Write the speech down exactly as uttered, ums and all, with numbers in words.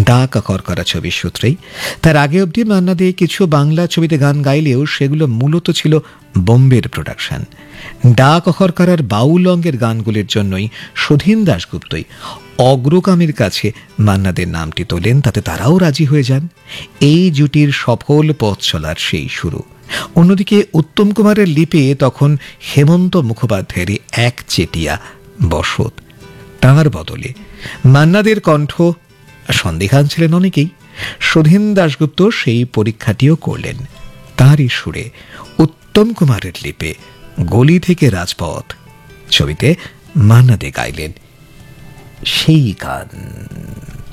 ডাক অখর করা ছবির সূত্রেই তার আগে অবধি মান্না দে কিছু বাংলা ছবিতে গান গাইলেও সেগুলো মূলত ছিল বোম্বের প্রোডাকশন। ডাক অখর করার বাউল অঙ্গের গানগুলির জন্যই সুধীন দাশগুপ্তই অগ্রগামীর কাছে মান্না দের নামটি তোলেন, তাতে তারাও রাজি হয়ে যান। এই জুটির সফল পথ চলার সেই শুরু। অন্যদিকে উত্তম কুমারের লিপে তখন হেমন্ত মুখোপাধ্যায়ের এক চেটিয়া বসত। তাঁর বদলে মান্নাদের কণ্ঠ সন্দিহান ছিলেন অনেকেই। সুধীন দাশগুপ্ত সেই পরীক্ষাটিও করলেন। তাঁরই সুরে উত্তম কুমারের লিপে গলি থেকে রাজপথ ছবিতে মান্না দে গাইলেন সেই গান।